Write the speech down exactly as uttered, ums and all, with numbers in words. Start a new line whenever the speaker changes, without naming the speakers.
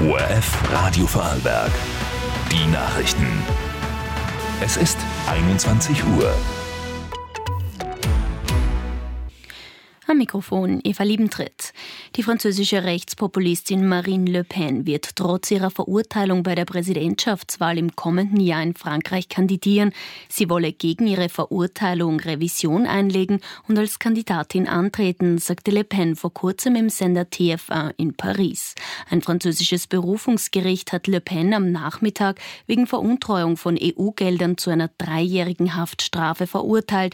O R F Radio Vorarlberg. Die Nachrichten. Es ist einundzwanzig Uhr.
Am Mikrofon Eva Liebentritt. Die französische Rechtspopulistin Marine Le Pen wird trotz ihrer Verurteilung bei der Präsidentschaftswahl im kommenden Jahr in Frankreich kandidieren. Sie wolle gegen ihre Verurteilung Revision einlegen und als Kandidatin antreten, sagte Le Pen vor kurzem im Sender T F eins in Paris. Ein französisches Berufungsgericht hat Le Pen am Nachmittag wegen Veruntreuung von E U-Geldern zu einer dreijährigen Haftstrafe verurteilt.